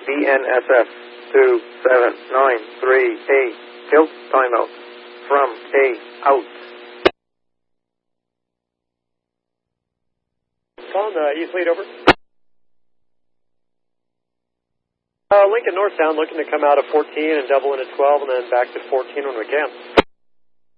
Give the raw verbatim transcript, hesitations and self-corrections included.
B N S F two seven nine three eight. Tilt timeout. From A, out. Calling uh, East Lead, over. Uh, Lincoln northbound, looking to come out of fourteen and double into twelve and then back to fourteen when we can.